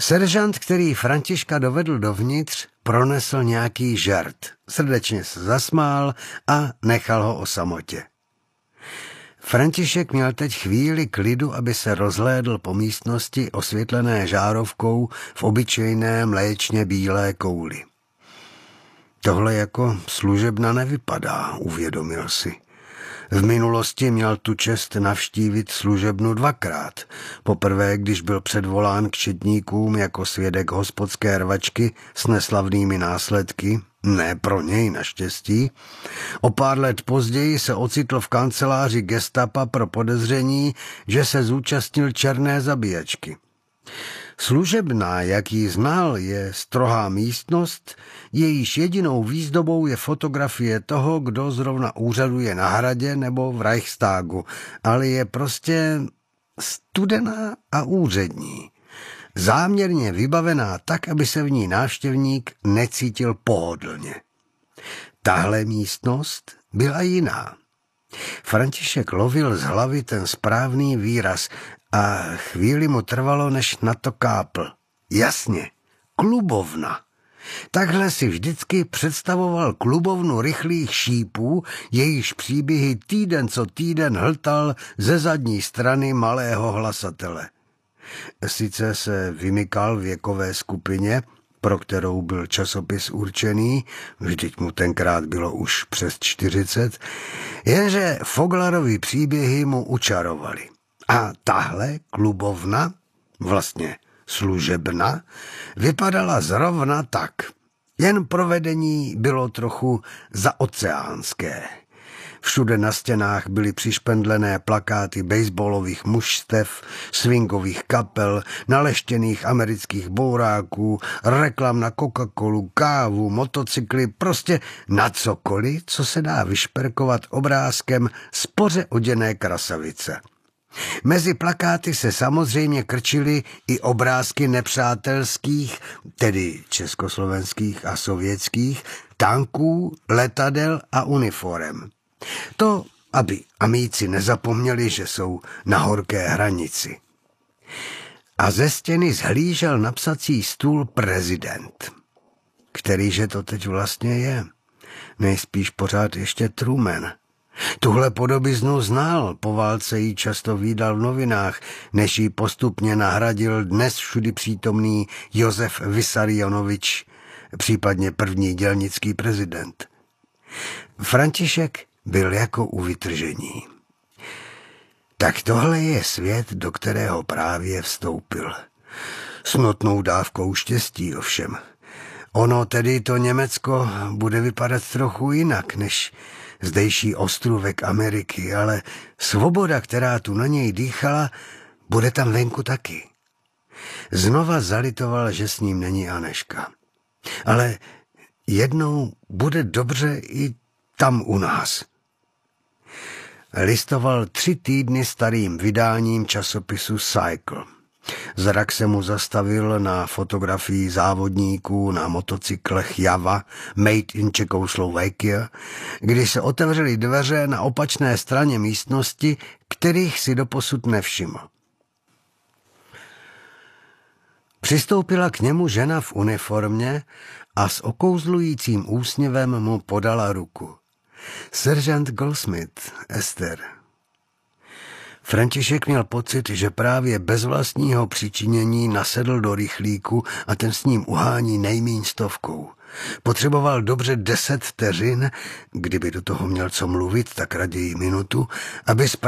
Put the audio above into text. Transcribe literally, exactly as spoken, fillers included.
Seržant, který Františka dovedl dovnitř, pronesl nějaký žert, srdečně se zasmál a nechal ho o samotě. František měl teď chvíli klidu, aby se rozhlédl po místnosti osvětlené žárovkou v obyčejné mléčně bílé kouli. Tohle jako služebna nevypadá, uvědomil si. V minulosti měl tu čest navštívit služebnu dvakrát. Poprvé, když byl předvolán k četníkům jako svědek hospodské rvačky s neslavnými následky, ne pro něj naštěstí. O pár let později se ocitl v kanceláři gestapa pro podezření, že se zúčastnil černé zabíjačky. Služebná, jak ji znal, je strohá místnost, jejíž jedinou výzdobou je fotografie toho, kdo zrovna úřaduje na hradě nebo v Reichstagu, ale je prostě studená a úřední. Záměrně vybavená tak, aby se v ní návštěvník necítil pohodlně. Tahle místnost byla jiná. František lovil z hlavy ten správný výraz a chvíli mu trvalo, než na to kápl. Jasně, klubovna. Takhle si vždycky představoval klubovnu rychlých šípů, jejichž příběhy týden co týden hltal ze zadní strany malého hlasatele. Sice se vymykal věkové skupině, pro kterou byl časopis určený, vždyť mu tenkrát bylo už přes čtyřicet, jenže Foglarovy příběhy mu učarovaly. A tahle klubovna, vlastně služebna, vypadala zrovna tak. Jen provedení bylo trochu zaoceánské. Všude na stěnách byly přišpendlené plakáty baseballových mužstev, swingových kapel, naleštěných amerických bouráků, reklam na Coca-Colu, kávu, motocykly, prostě na cokoliv, co se dá vyšperkovat obrázkem spoře oděné krasavice. Mezi plakáty se samozřejmě krčily i obrázky nepřátelských, tedy československých a sovětských, tanků, letadel a uniforem. To, aby amíci nezapomněli, že jsou na horké hranici. A ze stěny zhlížel na psací stůl prezident. Kterýže to teď vlastně je? Nejspíš pořád ještě Truman. Tuhle podobiznu znal, po válce ji často vídal v novinách, než ji postupně nahradil dnes všudy přítomný Josef Vissarionovič, případně první dělnický prezident. František byl jako u vytržení. Tak tohle je svět, do kterého právě vstoupil. S notnou dávkou štěstí ovšem. Ono tedy to Německo bude vypadat trochu jinak, než zdejší ostrůvek Ameriky, ale svoboda, která tu na něj dýchala, bude tam venku taky. Znova zalitoval, že s ním není Anežka. Ale jednou bude dobře i tam u nás. Listoval tři týdny starým vydáním časopisu Cycle. Zrak se mu zastavil na fotografii závodníků na motocyklech Java, made in Czechoslovakia, když se otevřely dveře na opačné straně místnosti, kterých si doposud nevšiml. Přistoupila k němu žena v uniformě a s okouzlujícím úsměvem mu podala ruku. Seržant Goldsmith, Ester. František měl pocit, že právě bez vlastního přičinění nasedl do rychlíku a ten s ním uhání nejmíň stovkou. Potřeboval dobře deset vteřin, kdyby do toho měl co mluvit, tak raději minutu, aby